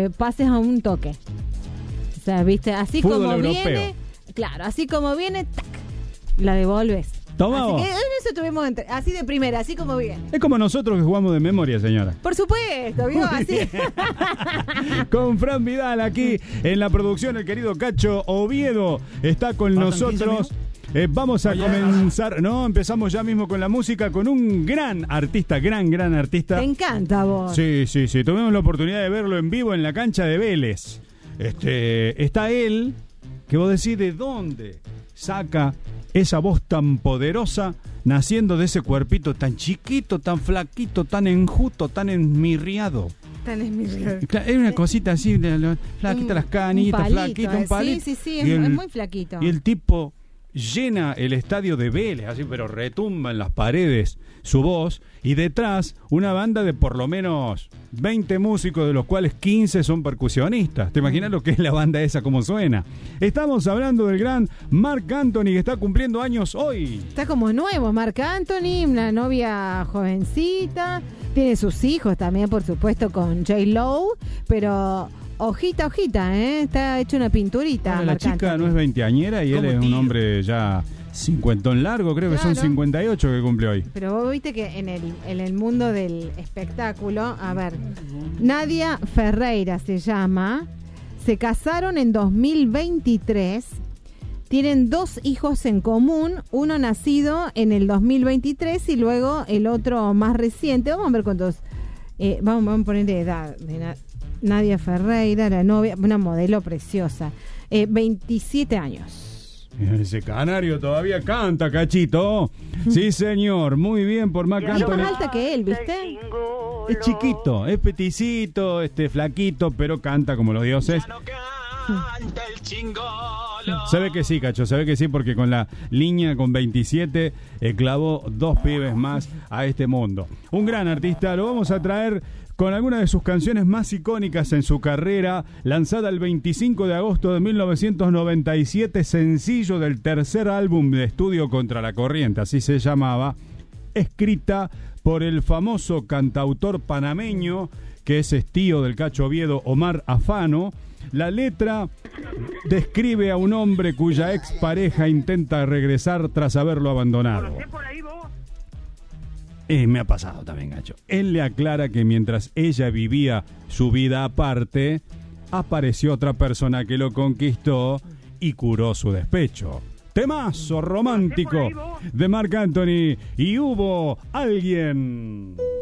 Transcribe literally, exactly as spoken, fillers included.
eh, pases a un toque. O sea, viste, así Fútbol como europeo. viene, claro, así como viene, tac, la devolves. Toma Así vos. que en eso estuvimos entre- así de primera, así como viene. Es como nosotros que jugamos de memoria, señora. Por supuesto, ¿vio? Así. Con Fran Vidal aquí en la producción, el querido Cacho Oviedo está con ¿Faltan nosotros. quince Eh, vamos a Oye, comenzar, no, empezamos ya mismo con la música, con un gran artista, gran, gran artista. Te encanta vos. Sí, sí, sí, tuvimos la oportunidad de verlo en vivo en la cancha de Vélez. Este, está él, que vos decís de dónde saca esa voz tan poderosa, naciendo de ese cuerpito tan chiquito, tan flaquito, tan enjuto, tan enmirriado. Tan esmirriado. Claro, es una cosita así, de la- flaquita Un- las canitas, un palito, flaquito, eh, un palito. Sí, sí, sí, Y es, el- es muy flaquito. Y el tipo llena el estadio de Vélez, así, pero retumba en las paredes su voz, y detrás una banda de por lo menos veinte músicos, de los cuales quince son percusionistas. ¿Te imaginas lo que es la banda esa, cómo suena? Estamos hablando del gran Marc Anthony, que está cumpliendo años hoy. Está como nuevo, Marc Anthony, una novia jovencita, tiene sus hijos también, por supuesto, con J-Lo, pero hojita, hojita, ¿eh? Está hecho una pinturita. Bueno, la Marc chica Anthony. no es veinteañera y él Como es un tío. hombre ya cincuentón largo, creo que son Claro. cincuenta y ocho que cumple hoy. Pero vos viste que en el, en el mundo del espectáculo, a ver, Nadia Ferreira se llama, se casaron en dos mil veintitrés, tienen dos hijos en común, uno nacido en el dos mil veintitrés y luego el otro más reciente. Vamos a ver cuántos, eh, vamos, vamos a poner de edad de Na- Nadia Ferreira, la novia, una modelo preciosa, eh, veintisiete años. Ese canario todavía canta, Cachito. Sí, señor. Muy bien por Marc Y es Anthony. más alta que él, ¿viste? Es chiquito, es peticito, este flaquito, pero canta como los dioses. Se ve que sí, Cacho, se ve que sí, porque con la línea con veintisiete eh, clavó dos pibes más a este mundo. Un gran artista, lo vamos a traer con algunas de sus canciones más icónicas en su carrera, lanzada el veinticinco de agosto de mil novecientos noventa y siete, sencillo del tercer álbum de estudio Contra la Corriente, así se llamaba, escrita por el famoso cantautor panameño, que es tío del Cacho Oviedo, Omar Afano. La letra describe a un hombre cuya expareja intenta regresar tras haberlo abandonado. Eh, me ha pasado también, Gacho. Él le aclara que mientras ella vivía su vida aparte, apareció otra persona que lo conquistó y curó su despecho. Temazo romántico de Marc Anthony. Y hubo alguien...